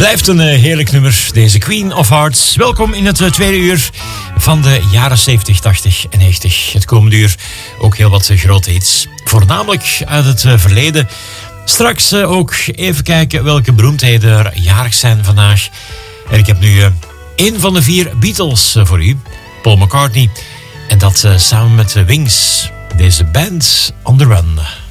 Blijft een heerlijk nummer, deze Queen of Hearts. Welkom in het tweede uur van de jaren 70, 80 en 90. Het komende uur ook heel wat grote hits. Voornamelijk uit het verleden. Straks ook even kijken welke beroemdheden er jarig zijn vandaag. En ik heb nu een van de 4 Beatles voor u. Paul McCartney. En dat samen met Wings. Deze band on the run.